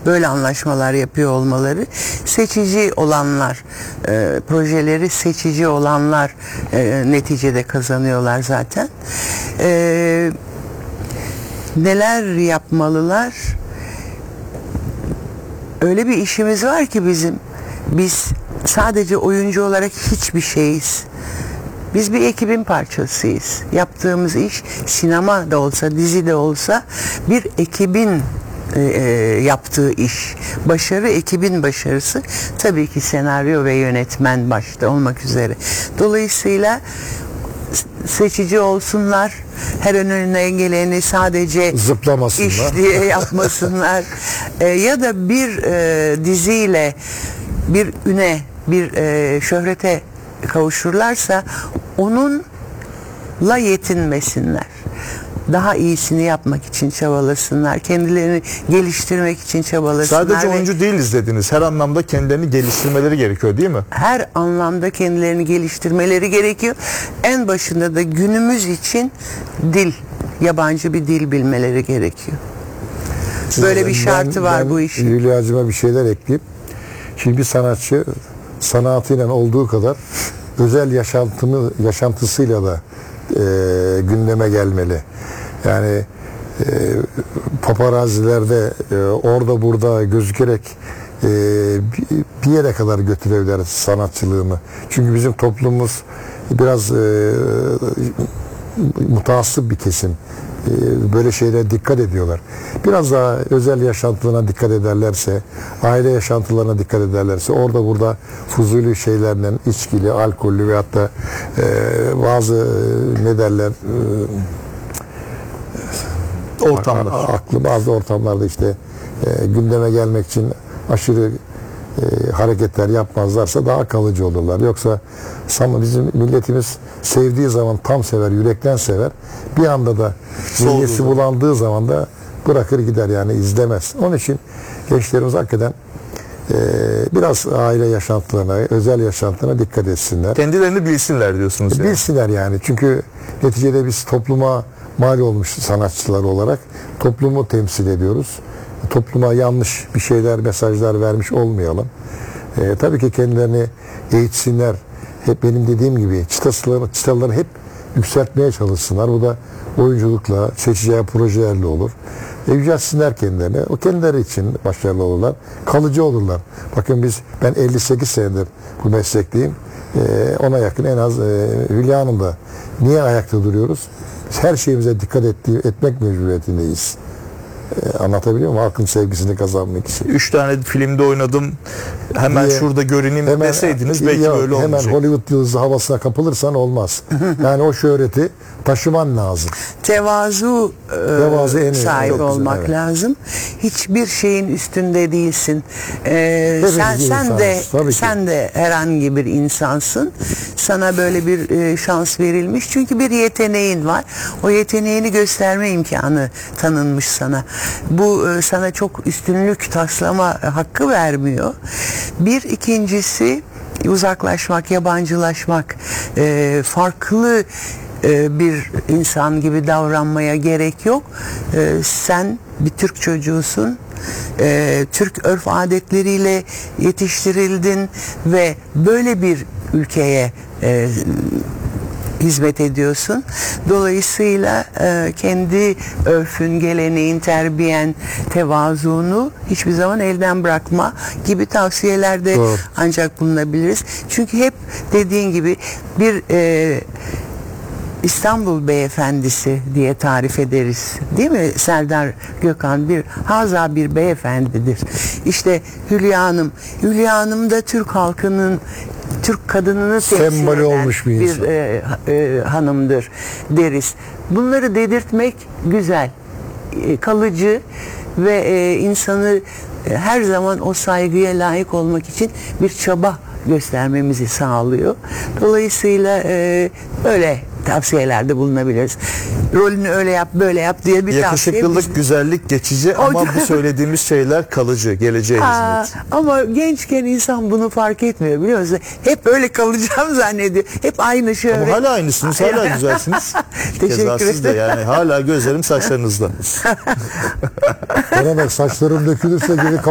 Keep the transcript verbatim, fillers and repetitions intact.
böyle anlaşmalar yapıyor olmaları. Seçici olanlar, e, projeleri seçici olanlar e, neticede kazanıyorlar zaten. E, neler yapmalılar? Öyle bir işimiz var ki bizim, biz sadece oyuncu olarak hiçbir şeyiz. Biz bir ekibin parçasıyız. Yaptığımız iş sinema da olsa, dizi de olsa bir ekibin e, e, yaptığı iş. Başarı ekibin başarısı. Tabii ki senaryo ve yönetmen başta olmak üzere. Dolayısıyla seçici olsunlar. Her önüne geleni sadece zıplamasınlar, iş diye yapmasınlar. e, ya da bir e, diziyle bir üne, bir e, şöhrete kavuşurlarsa onunla yetinmesinler. Daha iyisini yapmak için çabalasınlar. Kendilerini geliştirmek için çabalasınlar. Sadece oyuncu değiliz dediniz. Her anlamda kendilerini geliştirmeleri gerekiyor değil mi? Her anlamda kendilerini geliştirmeleri gerekiyor. En başında da günümüz için dil, yabancı bir dil bilmeleri gerekiyor. Böyle bir şartı ben, var ben bu işin. Hülya'cığıma bir şeyler ekleyip, şimdi bir sanatçı sanatıyla olduğu kadar özel yaşantımı, yaşantısıyla da e, gündeme gelmeli. Yani e, paparazzilerde e, orada burada gözükerek e, bir yere kadar götürebilir sanatçılığını. Çünkü bizim toplumumuz biraz e, mutaassıp bir kesim. Böyle şeylere dikkat ediyorlar. Biraz daha özel yaşantılarına dikkat ederlerse, aile yaşantılarına dikkat ederlerse, orada burada fuzuli şeylerle, içkili, alkollü ve hatta e, bazı e, ne derler e, ortamlar. Aklı bazı ortamlarda işte e, gündeme gelmek için aşırı e, hareketler yapmazlarsa daha kalıcı olurlar. Yoksa bizim milletimiz sevdiği zaman tam sever, yürekten sever. Bir anda da millesi bulandığı zaman da bırakır gider, yani izlemez. Onun için gençlerimiz hakikaten e, biraz aile yaşantılarına, özel yaşantılarına dikkat etsinler. Kendilerini bilsinler diyorsunuz yani. Bilsinler yani. Çünkü neticede biz topluma mal olmuş sanatçılar olarak toplumu temsil ediyoruz. Topluma yanlış bir şeyler, mesajlar vermiş olmayalım. E, tabii ki kendilerini eğitsinler. Hep benim dediğim gibi çıtalarını, çıtalarını hep yükseltmeye çalışsınlar. Bu da oyunculukla, seçeceği projelerle olur. E, yücelsinler kendilerini. O kendileri için başarılı olurlar. Kalıcı olurlar. Bakın biz, ben elli sekiz senedir bu meslekteyim. E, ona yakın en az e, Hülya Hanım da. Niye ayakta duruyoruz? Biz her şeyimize dikkat ettiği, etmek mecburiyetindeyiz. Anlatabiliyor muyum? Halkın sevgisini kazanmak için. Üç tane filmde oynadım. Hemen diye, şurada görüneyim hemen, deseydiniz belki ya, böyle olmayacak. Hemen Hollywood yıldızı havasına kapılırsan olmaz. Yani o şöhreti taşıman lazım. Tevazu, Tevazu e, sahibi güzel, olmak evet. lazım. Hiçbir şeyin üstünde değilsin. Ee, sen sen de sen de herhangi bir insansın. Sana böyle bir e, şans verilmiş. Çünkü bir yeteneğin var. O yeteneğini gösterme imkanı tanınmış sana. Bu e, sana çok üstünlük taslama hakkı vermiyor. Bir ikincisi, uzaklaşmak, yabancılaşmak, e, farklı e, bir insan gibi davranmaya gerek yok. E, sen bir Türk çocuğusun. E, Türk örf adetleriyle yetiştirildin ve böyle bir ülkeye e, hizmet ediyorsun. Dolayısıyla e, kendi örfün, geleneğin, terbiyen, tevazuunu hiçbir zaman elden bırakma gibi tavsiyelerde Doğru. ancak bulunabiliriz. Çünkü hep dediğin gibi bir e, İstanbul beyefendisi diye tarif ederiz. Değil mi? Serdar Gökhan bir haza bir beyefendidir. İşte Hülya Hanım. Hülya Hanım da Türk halkının, Türk kadınını temsil eden olmuş bir, bir e, e, hanımdır deriz. Bunları dedirtmek güzel, e, kalıcı ve e, insanı e, her zaman o saygıya layık olmak için bir çaba göstermemizi sağlıyor. Dolayısıyla e, böyle tavsiyelerde bulunabiliriz. Rolünü öyle yap, böyle yap diye bir yakışıklılık, tavsiye. güzellik geçici ama bu söylediğimiz şeyler kalıcı, geleceğe Aa, hizmet. ama gençken insan bunu fark etmiyor, biliyor musun? Hep öyle kalacağım zannediyor. Hep aynı şey. Ama hala aynısınız, hala güzelsiniz. Teşekkür ederim. de yani hala gözlerim saçlarınızda. Bana bak, saçlarım dökülürse geri